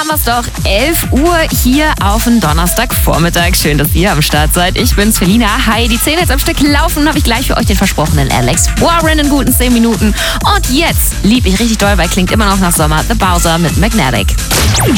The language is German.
haben wir es doch. 11 Uhr hier auf den Donnerstagvormittag. Schön, dass ihr am Start seid. Ich bin's, Felina. Hi, die 10 jetzt am Stück laufen. Habe ich gleich für euch den versprochenen Alex Warren in guten 10 Minuten. Und jetzt lieb ich richtig doll, weil klingt immer noch nach Sommer. The Bowser mit Magnetic.